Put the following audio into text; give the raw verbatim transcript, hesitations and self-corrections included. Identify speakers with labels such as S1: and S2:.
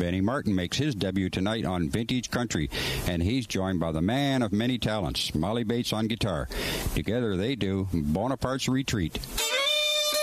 S1: Benny Martin makes his debut tonight on Vintage Country, and he's joined by the man of many talents, Molly Bates on guitar. Together they do Bonaparte's Retreat.